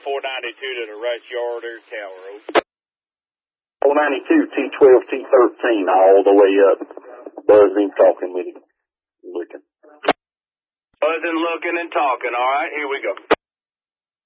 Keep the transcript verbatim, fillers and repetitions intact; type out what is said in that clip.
four ninety-two to the Rush Yard or Tower Road. four ninety-two, T twelve, T thirteen, all the way up. Buzzing, talking with him. Looking. Buzzing, looking, and talking. All right, here we go.